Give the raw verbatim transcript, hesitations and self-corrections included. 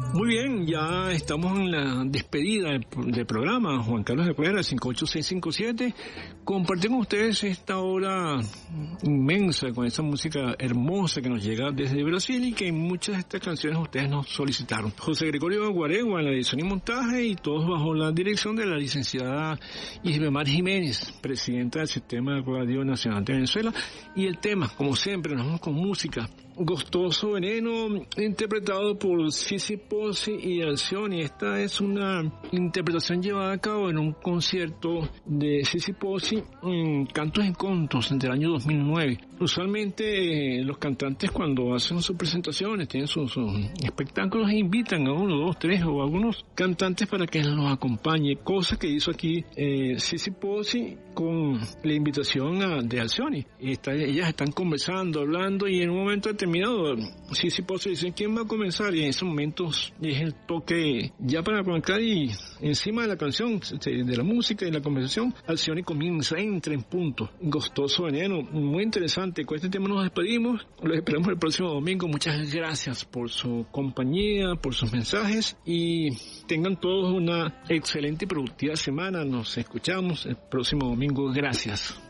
Muy bien, ya estamos en la despedida del, del programa. Juan Carlos de Cuera, cinco ocho seis cinco siete. Compartimos con ustedes esta hora inmensa con esta música hermosa que nos llega desde Brasil y que en muchas de estas canciones ustedes nos solicitaron. José Gregorio Guaregua en la edición y montaje, y todos bajo la dirección de la licenciada Isbemar Jiménez, presidenta del Sistema Radio Nacional de Venezuela. Y el tema, como siempre, nos vamos con música. Gostoso Veneno, interpretado por Sissi Pozzi y Alcioni. Esta es una interpretación llevada a cabo en un concierto de Sissi Pozzi en Cantos y Contos del año dos mil nueve. Usualmente eh, los cantantes, cuando hacen sus presentaciones, tienen sus, sus espectáculos, e invitan a uno, dos, tres o algunos cantantes para que los acompañe, cosa que hizo aquí eh, Sissi Pozzi con la invitación a, de Alcioni. Y está, ellas están conversando, hablando, y en un momento determinado Sissi Pozzi dice: ¿quién va a comenzar? Y en ese momento es el toque ya para conectar, y encima de la canción, de la música y la conversación, Alcioni comienza, entra en punto. Gostoso Veneno, muy interesante. Con este tema nos despedimos, los esperamos el próximo domingo. Muchas gracias por su compañía, por sus mensajes, y tengan todos una excelente y productiva semana. Nos escuchamos el próximo domingo. Gracias.